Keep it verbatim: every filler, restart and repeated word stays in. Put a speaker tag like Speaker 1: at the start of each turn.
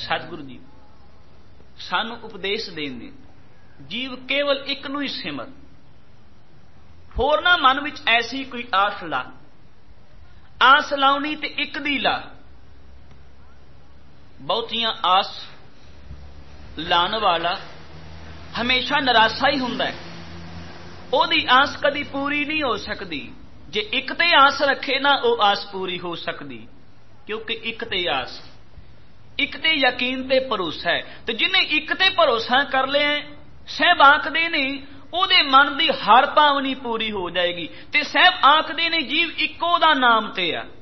Speaker 1: ਸਤਿਗੁਰੂ ਜੀ ਸਾਨੂੰ ਉਪਦੇਸ਼ ਦੇਂਦੇ, ਜੀਵ ਕੇਵਲ ਇੱਕ ਨੂੰ ਹੀ ਸਿਮਰ, ਹੋਰ ਨਾ ਮਨ ਵਿੱਚ ਐਸੀ ਕੋਈ ਆਸ ਲਾ, ਆਸ ਲਾਉਣੀ ਤੇ ਇੱਕ ਦੀ ਲਾ। ਬਹੁਤੀਆਂ ਆਸ ਲਾਉਣ ਵਾਲਾ ਹਮੇਸ਼ਾ ਨਿਰਾਸ਼ਾ ਹੀ ਹੁੰਦਾ ਹੈ, ਉਹਦੀ ਆਸ ਕਦੀ ਪੂਰੀ ਨਹੀਂ ਹੋ ਸਕਦੀ। ਜੇ ਇੱਕ ਤੇ ਆਸ ਰੱਖੇ ਨਾ, ਉਹ ਆਸ ਪੂਰੀ ਹੋ ਸਕਦੀ, ਕਿਉਂਕਿ ਇੱਕ ਤੇ ਆਸ, ਇੱਕ ਤੇ ਯਕੀਨ ਤੇ ਭਰੋਸਾ ਹੈ। ਤੇ ਜਿਹਨੇ ਇੱਕ ਤੇ ਭਰੋਸਾ ਕਰ ਲਿਆ, ਸਾਹਿਬ ਆਖਦੇ ਨੇ ਉਹਦੇ ਮਨ ਦੀ ਹਰ ਭਾਵਨੀ ਪੂਰੀ ਹੋ ਜਾਏਗੀ। ਤੇ ਸਾਹਿਬ ਆਖਦੇ ਨੇ ਜੀਵ ਇੱਕੋ ਦਾ ਨਾਮ ਤੇ ਆ,